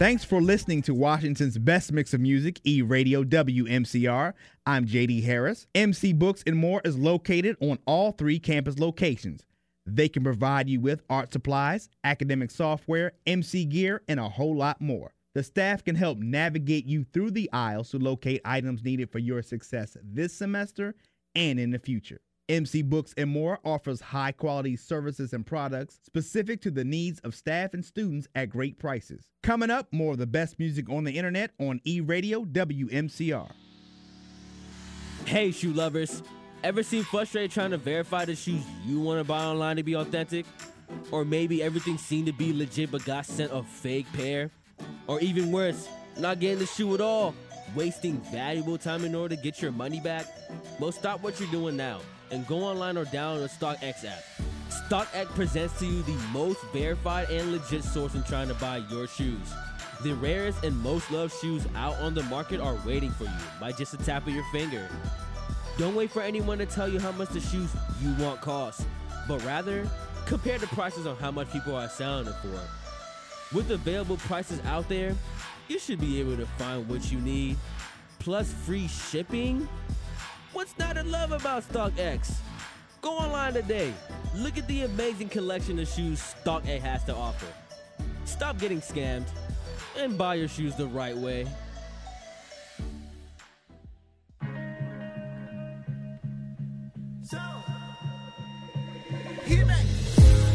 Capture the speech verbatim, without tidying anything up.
Thanks for listening to Washington's best mix of music, E-Radio W M C R. I'm J D Harris. M C Books and More is located on all three campus locations. They can provide you with art supplies, academic software, M C gear, and a whole lot more. The staff can help navigate you through the aisles to locate items needed for your success this semester and in the future. M C Books and More offers high-quality services and products specific to the needs of staff and students at great prices. Coming up, more of the best music on the internet on E-Radio W M C R. Hey, shoe lovers. Ever seem frustrated trying to verify the shoes you want to buy online to be authentic? Or maybe everything seemed to be legit but got sent a fake pair? Or even worse, not getting the shoe at all, wasting valuable time in order to get your money back? Well, stop what you're doing now and go online or download the StockX app. StockX presents to you the most verified and legit source in trying to buy your shoes. The rarest and most loved shoes out on the market are waiting for you by just a tap of your finger. Don't wait for anyone to tell you how much the shoes you want cost, but rather compare the prices on how much people are selling it for. With available prices out there, you should be able to find what you need, plus free shipping. What's not to love about StockX? Go online today. Look at the amazing collection of shoes StockX has to offer. Stop getting scammed and buy your shoes the right way.